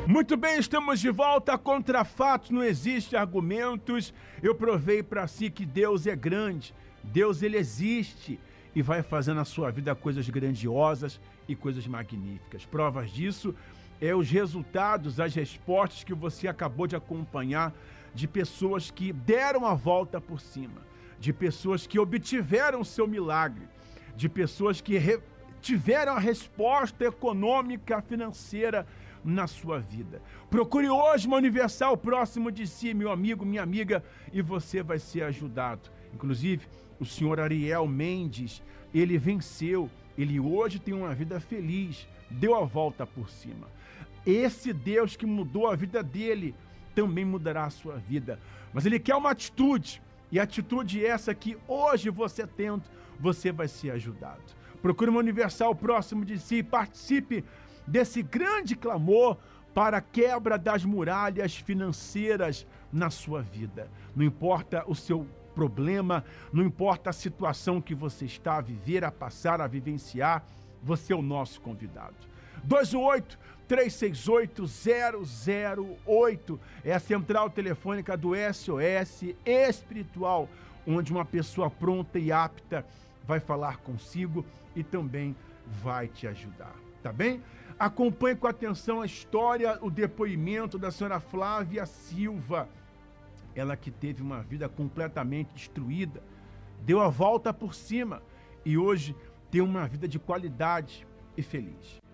Muito bem, estamos de volta. Contra fatos não existe argumentos. Eu provei para si que Deus é grande. Deus, ele existe e vai fazer na sua vida coisas grandiosas e coisas magníficas. Provas disso é os resultados, as respostas que você acabou de acompanhar de pessoas que deram a volta por cima, de pessoas que obtiveram seu milagre, de pessoas que tiveram a resposta econômica, financeira na sua vida. Procure hoje uma Universal próximo de si, meu amigo, minha amiga, e você vai ser ajudado. Inclusive, o senhor Ariel Mendes, ele venceu, ele hoje tem uma vida feliz, deu a volta por cima. Esse Deus que mudou a vida dele, também mudará a sua vida. Mas ele quer uma atitude, e a atitude é essa que hoje você tendo, você vai ser ajudado. Procure uma Universal próximo de si, participe desse grande clamor para a quebra das muralhas financeiras na sua vida. Não importa o seu problema, não importa a situação que você está a viver, a passar, a vivenciar, você é o nosso convidado. 218-368-008 é a central telefônica do SOS Espiritual, onde uma pessoa pronta e apta vai falar consigo e também vai te ajudar, tá bem? Acompanhe com atenção a história, o depoimento da senhora Flávia Silva. Ela que teve uma vida completamente destruída, deu a volta por cima e hoje tem uma vida de qualidade e feliz.